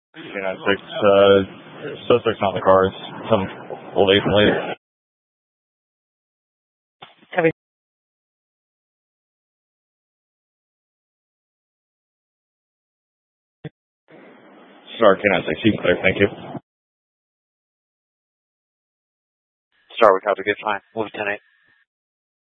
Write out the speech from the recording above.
Canine 6, suspects on the cars. Some old Asian lady. Heavy. Star Canine 6, you clear, thank you. Star, we copy, good, fine. Move 10-8.